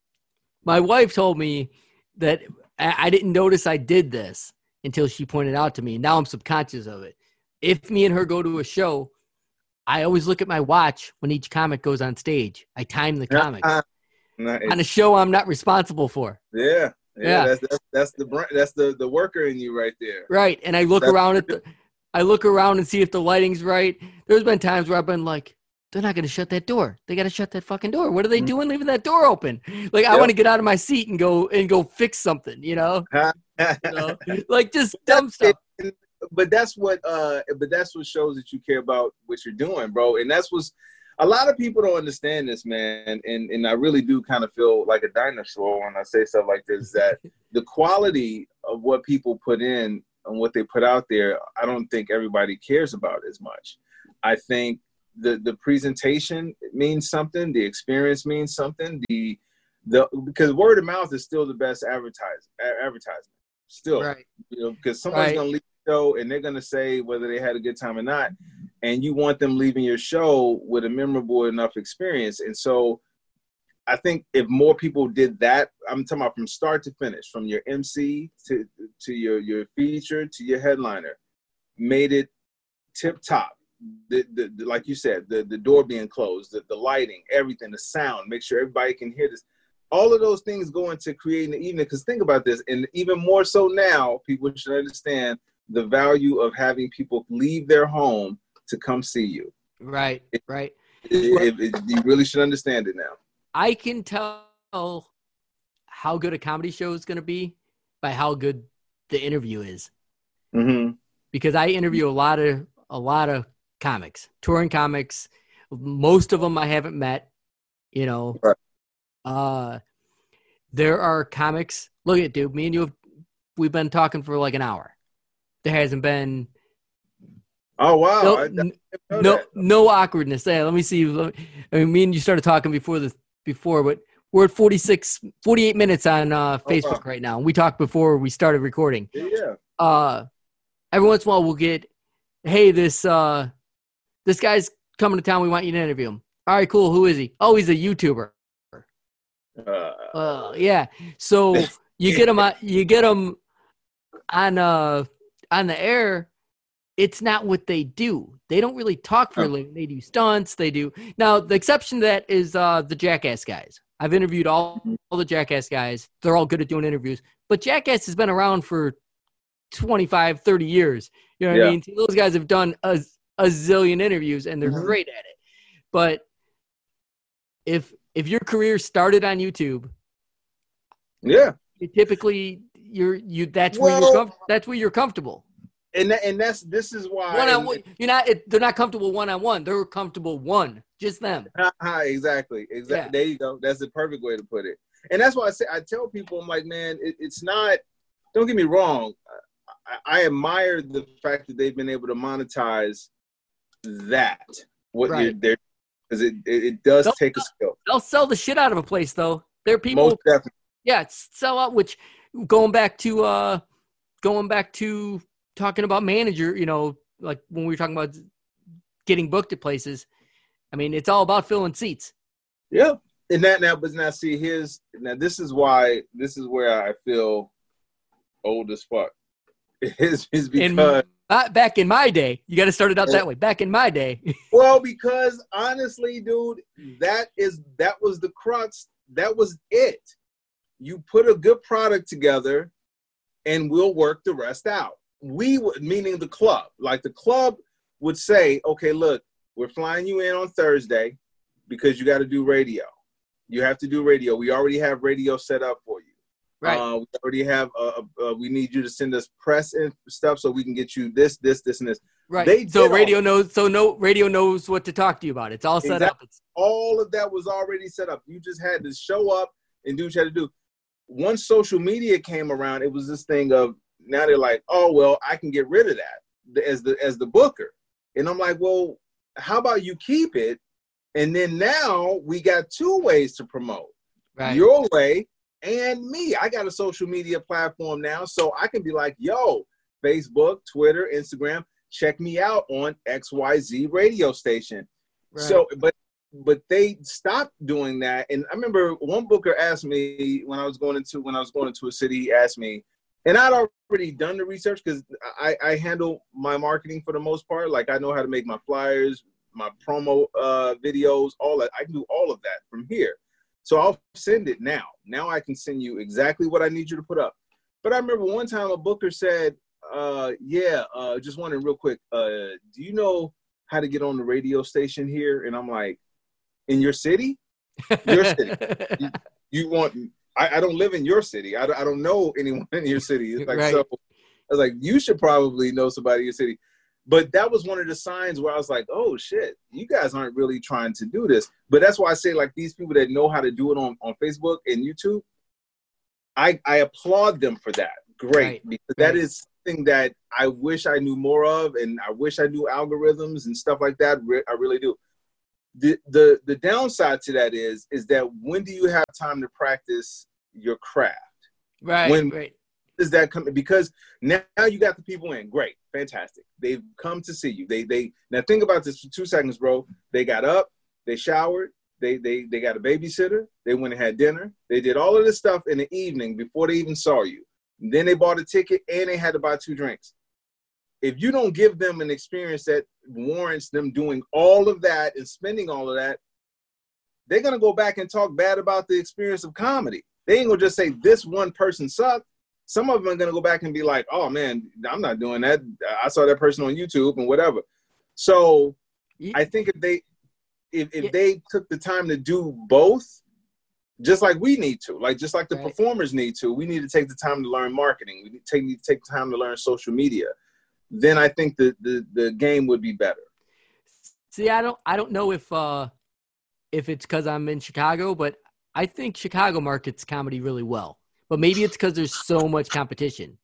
my wife told me that I didn't notice I did this until she pointed out to me. Now I'm subconscious of it. If me and her go to a show, I always look at my watch when each comic goes on stage. I time the comics. Nice. On a show I'm not responsible for. Yeah. Yeah. yeah. That's, that's, that's the that's the, the worker in you right there. Right. And I look that's around at the I look around and see if the lighting's right. There's been times where I've been like, they're not going to shut that door. They got to shut that fucking door. What are they mm-hmm. doing leaving that door open? Like, yep. I want to get out of my seat and go and go fix something, you know? you know? Like, just dumb stuff. But that's what uh but that's what shows that you care about what you're doing, bro. And that's what's a lot of people don't understand this, man. And, and I really do kind of feel like a dinosaur when I say stuff like this, that the quality of what people put in and what they put out there, I don't think everybody cares about as much. I think the, the presentation means something. The experience means something. The, the, because word of mouth is still the best advertise, advertisement. Still, right. You know, because somebody's right. going to leave the show and they're going to say whether they had a good time or not. And you want them leaving your show with a memorable enough experience. And so I think if more people did that, I'm talking about from start to finish, from your M C to, to your, your feature to your headliner, made it tip top. The, the, the, like you said, the, the door being closed, the, the lighting, everything, the sound, make sure everybody can hear this. All of those things go into creating the evening. Because think about this, and even more so now, people should understand the value of having people leave their home to come see you. Right, it, right. It, it, it, you really should understand it now. I can tell how good a comedy show is going to be by how good the interview is. Mm-hmm. Because I interview a lot of a lot of comics, touring comics. Most of them I haven't met. You know, right. uh, there are comics. Look at dude, me and you have we've been talking for like an hour. There hasn't been. Oh wow! No, I, I no, no awkwardness. There, let me see. I mean, me and you started talking before this, before, but we're at forty-six, forty-eight minutes on uh, Facebook oh, wow. right now. We talked before we started recording. Yeah. Uh, every once in a while, we'll get, hey, this uh, this guy's coming to town. We want you to interview him. All right, cool. Who is he? Oh, he's a YouTuber. Uh, uh yeah. So you get him. On, you get him on uh on the air. It's not what they do. They don't really talk for a living. They do stunts. They do. Now, the exception to that is uh, the Jackass guys. I've interviewed all, all the Jackass guys. They're all good at doing interviews. But Jackass has been around for twenty-five, thirty years. You know what yeah. I mean? So those guys have done a, a zillion interviews, and they're mm-hmm. great at it. But if if your career started on YouTube, yeah, you typically you're you that's well, where you're com- that's where you're comfortable. And that, and that's this is why one on one. You're not. It, they're not comfortable one on one. They're comfortable one, just them. exactly, exactly. Yeah. There you go. That's the perfect way to put it. And that's why I say I tell people, I'm like, man, it, it's not. Don't get me wrong. I, I admire the fact that they've been able to monetize that. What right. they're because it, it it does they'll take sell, a skill. They'll sell the shit out of a place, though. There are people. Most definitely. Yeah, sell out. Which going back to uh, going back to. Talking about manager, you know, like when we were talking about getting booked at places, I mean, it's all about filling seats. Yeah. And that now, but now see, here's, now this is why, this is where I feel old as fuck. Is, is because. In, uh, back in my day, you got to start it out that way. Back in my day. Well, because honestly, dude, that is, that was the crux. That was it. You put a good product together and we'll work the rest out. We would, meaning the club, like the club would say, okay, look, we're flying you in on Thursday because you got to do radio. You have to do radio. We already have radio set up for you. Right. Uh, we already have, uh, uh, we need you to send us press and stuff so we can get you this, this, this, and this. Right. They so radio knows, so no radio knows what to talk to you about. It's all set exactly. up. It's- all of that was already set up. You just had to show up and do what you had to do. Once social media came around, it was this thing of, now they're like, oh, well, I can get rid of that as the as the booker. And I'm like, well, how about you keep it? And then now we got two ways to promote. Right. Your way and me. I got a social media platform now, so I can be like, yo, Facebook, Twitter, Instagram, check me out on X Y Z radio station. Right. So, but but they stopped doing that. And I remember one booker asked me when I was going into when I was going into a city, he asked me, and I'd already done the research because I, I handle my marketing for the most part. Like I know how to make my flyers, my promo uh, videos, all that. I can do all of that from here. So I'll send it now. Now I can send you exactly what I need you to put up. But I remember one time a booker said, uh, yeah, uh, just wondering real quick, uh, do you know how to get on the radio station here? And I'm like, in your city? Your city. you, you want... I, I don't live in your city. I, I don't know anyone in your city. It's like, right. So I was like, you should probably know somebody in your city. But that was one of the signs where I was like, oh shit, you guys aren't really trying to do this. But that's why I say, like, these people that know how to do it on, on Facebook and YouTube, I, I applaud them for that. Great. Right. Because that right. is something that I wish I knew more of, and I wish I knew algorithms and stuff like that. I really do. The, the the downside to that is is that when do you have time to practice your craft? Right. When right. does that come? Because now you got the people in. Great, fantastic. They've come to see you. They they now think about this for two seconds, bro. They got up, they showered, they they they got a babysitter, they went and had dinner, they did all of this stuff in the evening before they even saw you. And then they bought a ticket and they had to buy two drinks. If you don't give them an experience that warrants them doing all of that and spending all of that, they're going to go back and talk bad about the experience of comedy. They ain't going to just say this one person sucked. Some of them are going to go back and be like, oh, man, I'm not doing that. I saw that person on YouTube and whatever. So yeah. I think if they if, if yeah. they took the time to do both, just like we need to, like just like the right. performers need to, we need to take the time to learn marketing. We need to take, need to take the time to learn social media. Then I think the, the, the game would be better. See, I don't I don't know if uh, if it's because I'm in Chicago, but I think Chicago markets comedy really well. But maybe it's because there's so much competition.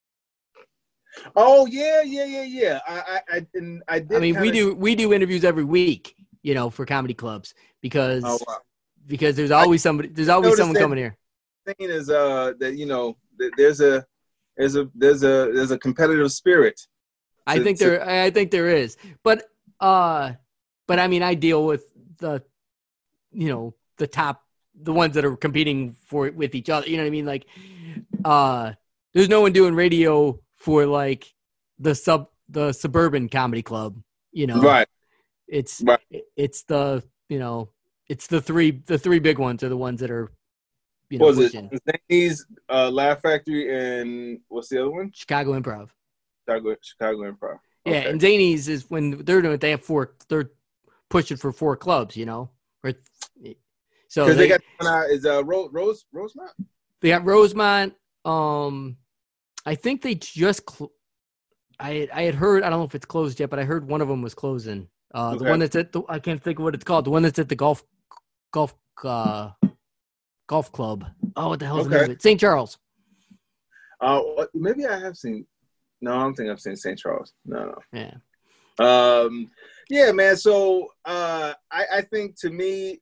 Oh yeah, yeah, yeah, yeah. I I I, and I did. I mean, kinda... we do we do interviews every week, you know, for comedy clubs because oh, wow. because there's always somebody there's always someone coming here. The thing is uh that you know that there's a there's a there's a there's a competitive spirit. I think to, there, I think there is, but, uh, but I mean, I deal with the, you know, the top, the ones that are competing for with each other. You know what I mean? Like, uh, there's no one doing radio for like the sub, the suburban comedy club. You know, right? It's right. it's the you know it's the three the three big ones are the ones that are, you know, what was pushing. it? Zany's, uh, Laugh Factory, and what's the other one? Chicago Improv. Chicago, Chicago Improv. Okay. Yeah, and Zany's is when they're doing it, they have four, they're pushing for four clubs, you know? Or, so Because they, they got, uh, is uh, Rose, Rose, Rosemont? They got Rosemont. Um, I think they just, cl- I I had heard, I don't know if it's closed yet, but I heard one of them was closing. Uh, okay. The one that's at, the, I can't think of what it's called, the one that's at the golf, golf, uh, golf club. Oh, what the hell is okay. the name of it? Saint Charles. Uh, maybe I have seen. No, I don't think I've seen Saint Charles. No, no. Yeah. Um, yeah, man. So uh, I, I think to me,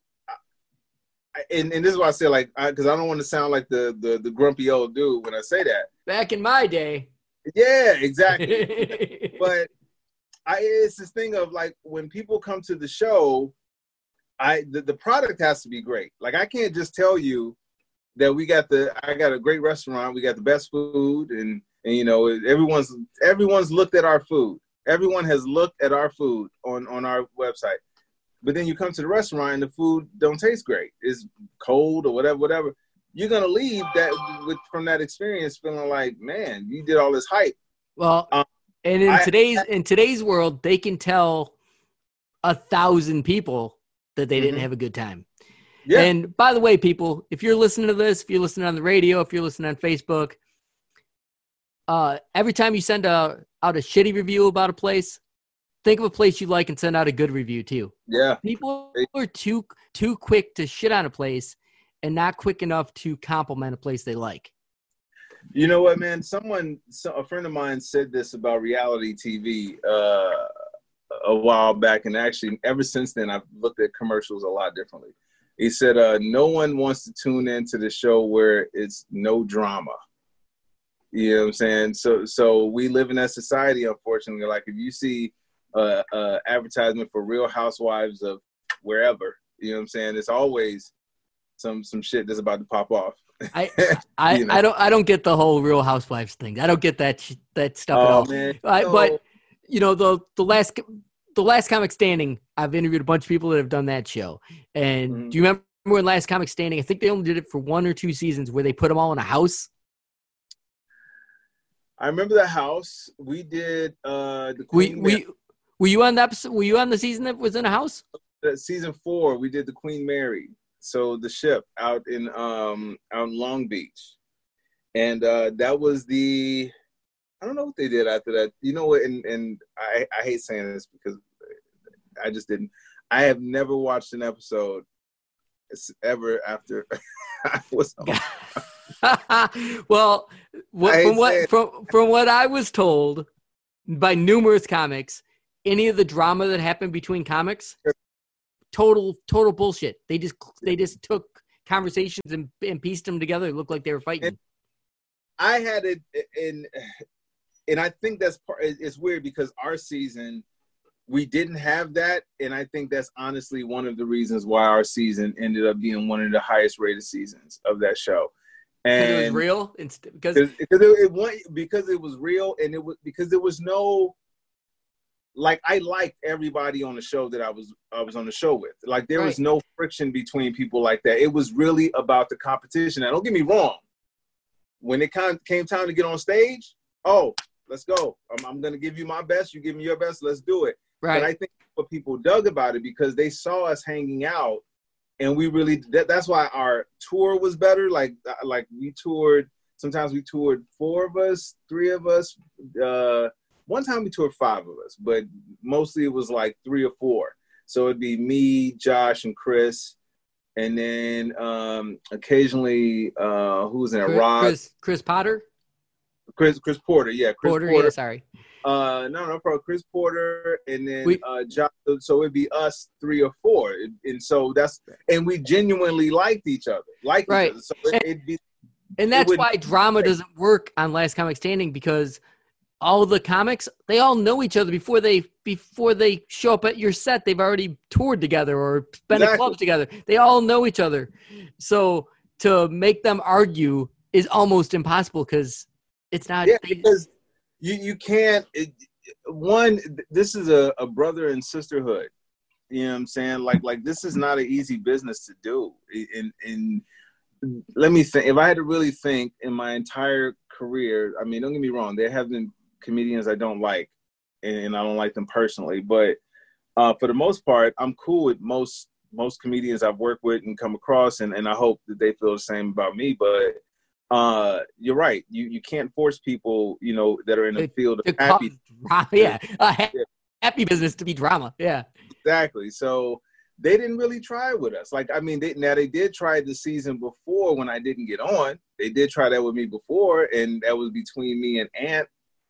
and, and this is why I say like, because I, I don't want to sound like the, the the grumpy old dude when I say that. Back in my day. Yeah, exactly. But I, it's this thing of like when people come to the show, I the, the product has to be great. Like I can't just tell you that we got the I got a great restaurant, we got the best food, and. And you know, everyone's everyone's looked at our food. Everyone has looked at our food on, on our website. But then you come to the restaurant and the food don't taste great. It's cold or whatever, whatever. You're gonna leave that with from that experience feeling like, man, you did all this hype. Well, um, and in I, today's I, in today's world, they can tell a thousand people that they mm-hmm. didn't have a good time. Yeah. And by the way, people, if you're listening to this, if you're listening on the radio, if you're listening on Facebook. Uh, every time you send a, out a shitty review about a place, think of a place you like and send out a good review too. Yeah. People are too too quick to shit on a place and not quick enough to compliment a place they like. You know what, man? Someone, so, a friend of mine said this about reality T V uh, a while back, and actually ever since then I've looked at commercials a lot differently. He said, uh, no one wants to tune into the show where it's no drama. You know what I'm saying? So so we live in that society, unfortunately. Like if you see uh, uh, advertisement for Real Housewives of wherever, you know what I'm saying? It's always some some shit that's about to pop off. I I, you know? I don't I don't get the whole Real Housewives thing. I don't get that that stuff oh, at all. Man. I, so, but you know the the last the last Comic Standing, I've interviewed a bunch of people that have done that show. And mm-hmm. do you remember in Last Comic Standing? I think they only did it for one or two seasons where they put them all in a house. I remember the house. We did uh the Queen we, we were you on the episode, were you on the season that was in a house? Season four, we did the Queen Mary. So the ship out in um out in Long Beach. And uh that was the I don't know what they did after that. You know what? And and I, I hate saying this because I just didn't. I have never watched an episode ever after I was on. Well, what, from what from from what I was told by numerous comics, any of the drama that happened between comics, total total bullshit. They just they just took conversations and, and pieced them together. It looked like they were fighting. And I had it in, and I think that's part. It's weird because our season we didn't have that, and I think that's honestly one of the reasons why our season ended up being one of the highest rated seasons of that show. And because it was real, because because it, it went, because it was real, and it was because there was no, like, I liked everybody on the show that I was I was on the show with. Like, there right. was no friction between people like that. It was really about the competition. Now, don't get me wrong. When it came time to get on stage, oh, let's go. I'm, I'm going to give you my best. You give me your best. Let's do it. Right. But I think what people dug about it because they saw us hanging out, and we really that, that's why our tour was better. Like like we toured. Sometimes we toured four of us, three of us. Uh, one time we toured five of us, but mostly it was like three or four. So it'd be me, Josh, and Chris. And then um, occasionally, uh, who was in it? Chris, Rob, Chris, Chris Potter, Chris, Chris Porter, yeah, Chris Porter. Porter. Yeah, sorry. Uh, no, no, probably Chris Porter, and then we, uh, Josh. So it'd be us three or four, and so that's and we genuinely liked each other, like right. each other. So it, it'd be, and that's why drama doesn't work on Last Comic Standing because all the comics, they all know each other before they before they show up at your set. They've already toured together or been exactly. in clubs together. They all know each other. So to make them argue is almost impossible because it's not. Yeah, they, because you, you can't. It, one, this is a, a brother and sisterhood. You know what I'm saying? Like, like this is not an easy business to do. And, and let me think. If I had to really think in my entire career, I mean, don't get me wrong. There have been comedians I don't like, and I don't like them personally. But uh, for the most part, I'm cool with most most comedians I've worked with and come across, and, and I hope that they feel the same about me. But uh, you're right. You you can't force people, you know, that are in the field of happy. Drama. Yeah, a ha- yeah, happy business to be drama. Yeah, exactly. So they didn't really try with us. Like, I mean, they, now they did try the season before when I didn't get on. They did try that with me before, and that was between me and Ant.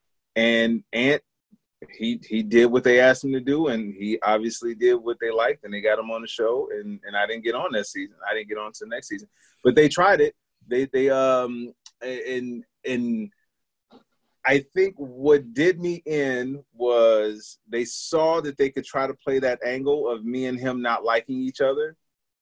And Ant, he he did what they asked him to do, and he obviously did what they liked, and they got him on the show. And, and I didn't get on that season. I didn't get on to the next season, but they tried it. They they um and and I think what did me in was they saw that they could try to play that angle of me and him not liking each other,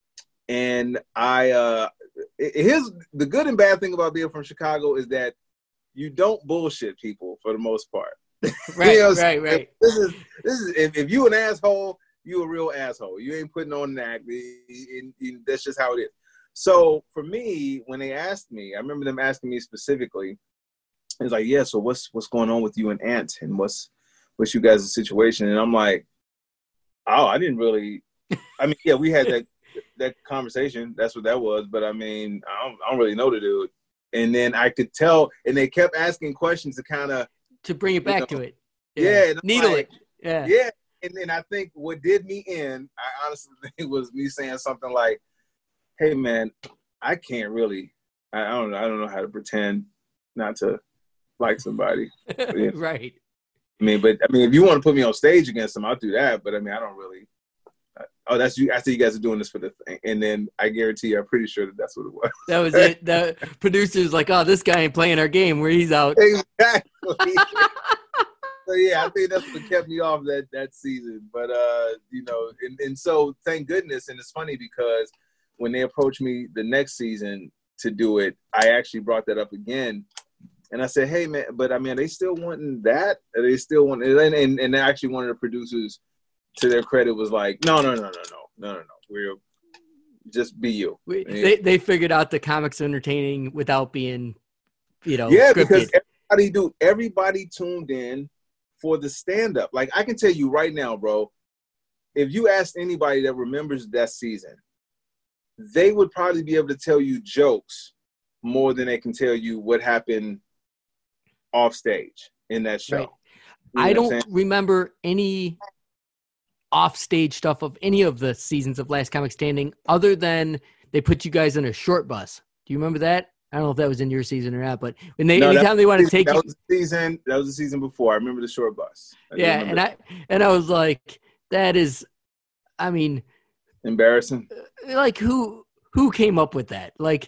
and I uh his the good and bad thing about being from Chicago is that you don't bullshit people for the most part. Right, you know, right, right. This is this is if, if you an asshole, you a real asshole. You ain't putting on an act. And, and that's just how it is. So for me, when they asked me, I remember them asking me specifically. It was like, yeah. So what's what's going on with you and Ant, and what's what's you guys' situation? And I'm like, oh, I didn't really. I mean, yeah, we had that that conversation. That's what that was. But I mean, I don't, I don't really know the dude. And then I could tell, and they kept asking questions to kind of to bring it back you know, to it. Yeah, yeah needle like, it. Yeah, yeah. And then I think what did me in, I honestly think was me saying something like, "Hey, man, I can't really. I, I don't know. I don't know how to pretend not to like somebody." Yeah. Right. I mean, but I mean, if you want to put me on stage against them, I'll do that. But I mean, I don't really. Oh, that's you. I see you guys are doing this for the thing, and then I guarantee you, I'm pretty sure that that's what it was. That was it. The producer's like, "Oh, this guy ain't playing our game. Where he's out." Exactly. So yeah, I think that's what kept me off that that season. But uh, you know, and, and so thank goodness. And it's funny because when they approached me the next season to do it, I actually brought that up again, and I said, "Hey, man, but I mean, are they still wanting that? Are they still want?" And and, and actually, one of the producers, to their credit, was like, "No, no, no, no, no, no, no, no. We're just be you." We, they they figured out the comics entertaining without being, you know, yeah, scripted. Because everybody do everybody tuned in for the stand up. Like I can tell you right now, bro. If you ask anybody that remembers that season, they would probably be able to tell you jokes more than they can tell you what happened off stage. in that show. Right. You know I what I'm don't saying? remember any offstage stuff of any of the seasons of Last Comic Standing other than they put you guys in a short bus. Do you remember that? I don't know if that was in your season or not, but when they No, that anytime they want to was, take that you, was the season. That was the season before. I remember the short bus. I do yeah, remember and that. I and I was like, that is, I mean, Embarrassing. like who who came up with that? Like